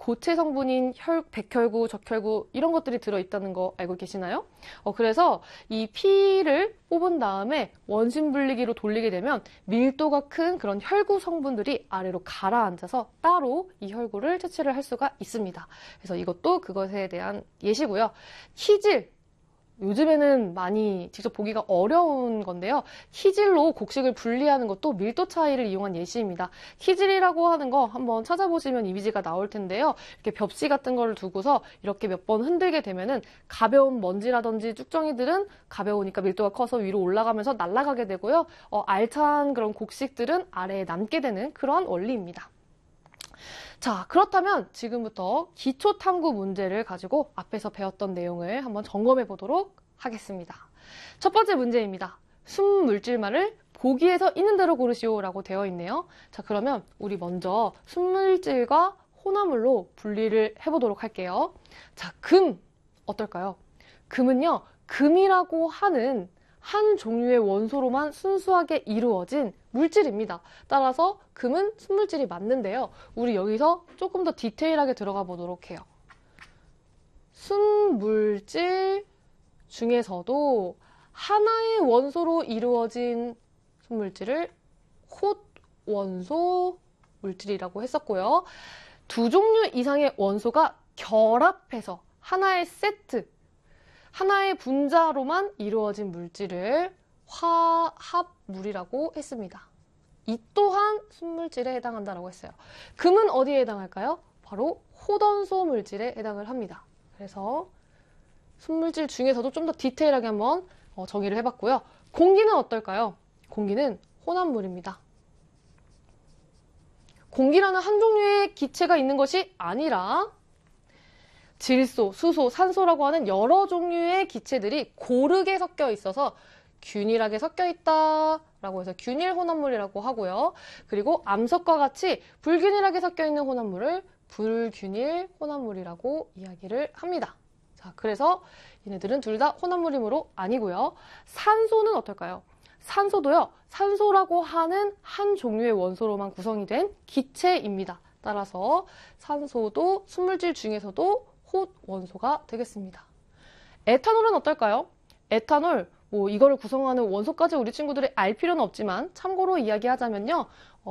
고체 성분인 백혈구, 적혈구 이런 것들이 들어있다는 거 알고 계시나요? 그래서 이 피를 뽑은 다음에 원심 분리기로 돌리게 되면 밀도가 큰 그런 혈구 성분들이 아래로 가라앉아서 따로 이 혈구를 채취를 할 수가 있습니다. 그래서 이것도 그것에 대한 예시고요. 키질. 요즘에는 많이 직접 보기가 어려운 건데요. 키질로 곡식을 분리하는 것도 밀도 차이를 이용한 예시입니다. 키질이라고 하는 거 한번 찾아보시면 이미지가 나올 텐데요. 이렇게 벽시 같은 거를 두고서 이렇게 몇 번 흔들게 되면은 가벼운 먼지라든지 쭉정이들은 가벼우니까 밀도가 커서 위로 올라가면서 날아가게 되고요. 알찬 그런 곡식들은 아래에 남게 되는 그러한 원리입니다. 자, 그렇다면 지금부터 기초 탐구 문제를 가지고 앞에서 배웠던 내용을 한번 점검해 보도록 하겠습니다. 첫 번째 문제입니다. 순물질말을 보기에서 있는 대로 고르시오라고 되어 있네요. 자, 그러면 우리 먼저 순물질과 혼합물로 분리를 해보도록 할게요. 자, 금 어떨까요? 금은요, 금이라고 하는 한 종류의 원소로만 순수하게 이루어진 물질입니다. 따라서 금은 순물질이 맞는데요. 우리 여기서 조금 더 디테일하게 들어가 보도록 해요. 순물질 중에서도 하나의 원소로 이루어진 순물질을 홑원소 물질이라고 했었고요. 두 종류 이상의 원소가 결합해서 하나의 세트, 하나의 분자로만 이루어진 물질을 화합물이라고 했습니다. 이 또한 순물질에 해당한다고 했어요. 금은 어디에 해당할까요? 바로 홑원소 물질에 해당을 합니다. 그래서 순물질 중에서도 좀 더 디테일하게 한번 정의를 해봤고요. 공기는 어떨까요? 공기는 혼합물입니다. 공기라는 한 종류의 기체가 있는 것이 아니라 질소, 수소, 산소라고 하는 여러 종류의 기체들이 고르게 섞여 있어서 균일하게 섞여 있다라고 해서 균일 혼합물이라고 하고요. 그리고 암석과 같이 불균일하게 섞여 있는 혼합물을 불균일 혼합물이라고 이야기를 합니다. 자, 그래서 얘네들은 둘 다 혼합물이므로 아니고요. 산소는 어떨까요? 산소도요, 산소라고 하는 한 종류의 원소로만 구성이 된 기체입니다. 따라서 산소도 순물질 중에서도 홑원소가 되겠습니다. 에탄올은 어떨까요? 에탄올, 이거를 구성하는 원소까지 우리 친구들이 알 필요는 없지만 참고로 이야기하자면요.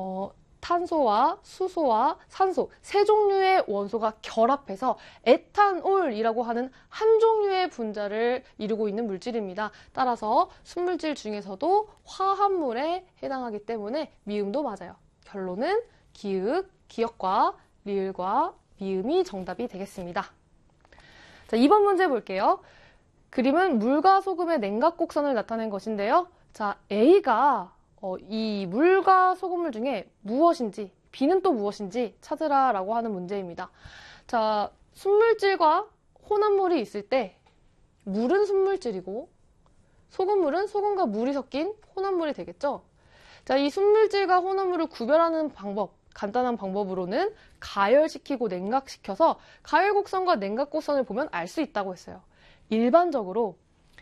탄소와 수소와 산소 세 종류의 원소가 결합해서 에탄올이라고 하는 한 종류의 분자를 이루고 있는 물질입니다. 따라서 순물질 중에서도 화합물에 해당하기 때문에 미음도 맞아요. 결론은 기읍, 기역과 리을과 미음이 정답이 되겠습니다. 자, 2번 문제 볼게요. 그림은 물과 소금의 냉각 곡선을 나타낸 것인데요. 자, A가 이 물과 소금물 중에 무엇인지, B는 또 무엇인지 찾으라 라고 하는 문제입니다. 자, 순물질과 혼합물이 있을 때 물은 순물질이고 소금물은 소금과 물이 섞인 혼합물이 되겠죠. 자, 이 순물질과 혼합물을 구별하는 방법, 간단한 방법으로는 가열시키고 냉각시켜서 가열곡선과 냉각곡선을 보면 알 수 있다고 했어요. 일반적으로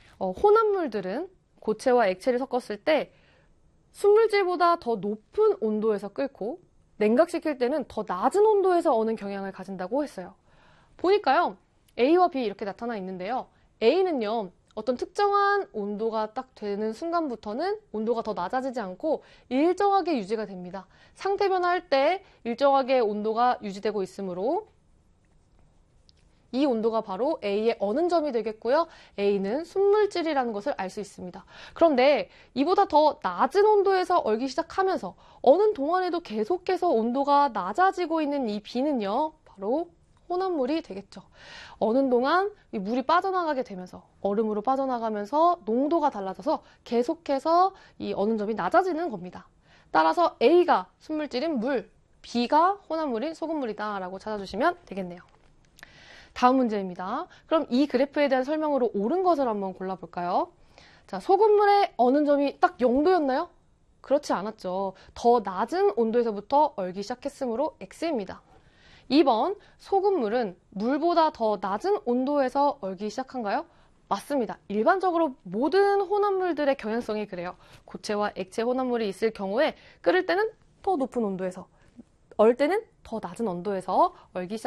혼합물들은 고체와 액체를 섞었을 때 순물질보다 더 높은 온도에서 끓고 냉각시킬 때는 더 낮은 온도에서 어는 경향을 가진다고 했어요. 보니까요, A와 B 이렇게 나타나 있는데요. A는요, 어떤 특정한 온도가 딱 되는 순간부터는 온도가 더 낮아지지 않고 일정하게 유지가 됩니다. 상태 변화할 때 일정하게 온도가 유지되고 있으므로 이 온도가 바로 A의 어는 점이 되겠고요. A는 순물질이라는 것을 알 수 있습니다. 그런데 이보다 더 낮은 온도에서 얼기 시작하면서 어는 동안에도 계속해서 온도가 낮아지고 있는 이 B는요. 바로 혼합물이 되겠죠. 어는 동안 이 물이 빠져나가게 되면서 얼음으로 빠져나가면서 농도가 달라져서 계속해서 이 어는 점이 낮아지는 겁니다. 따라서 A가 순물질인 물, B가 혼합물인 소금물이다 라고 찾아주시면 되겠네요. 다음 문제입니다. 그럼 이 그래프에 대한 설명으로 옳은 것을 한번 골라볼까요? 자, 소금물의 어는 점이 딱 0도였나요? 그렇지 않았죠. 더 낮은 온도에서부터 얼기 시작했으므로 X입니다. 2번, 소금물은 물보다 더 낮은 온도에서 얼기 시작한가요? 맞습니다. 일반적으로 모든 혼합물들의 경향성이 그래요. 고체와 액체 혼합물이 있을 경우에 끓을 때는 더 높은 온도에서, 얼 때는 더 낮은 온도에서 얼기 시작